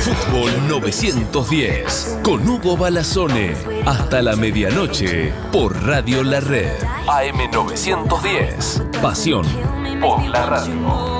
Fútbol 910 con Hugo Balazone hasta la medianoche por Radio La Red. AM 910. Pasión por la radio.